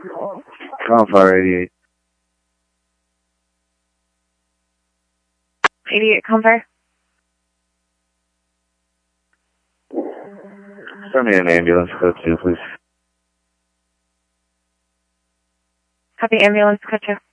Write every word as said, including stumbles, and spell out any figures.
Confire eighty-eight. eighty-eight Confire. Send me an ambulance code two, please. Copy ambulance, code two.